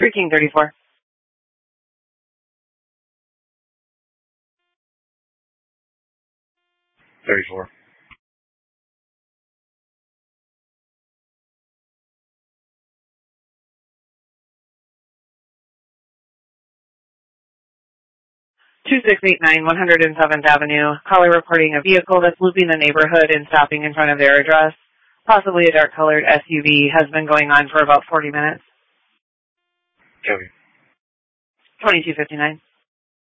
King 34. 34. 2689 107th Avenue. Caller reporting a vehicle that's looping the neighborhood and stopping in front of their address. Possibly a dark-colored SUV. Has been going on for about 40 minutes. Copy. 2259.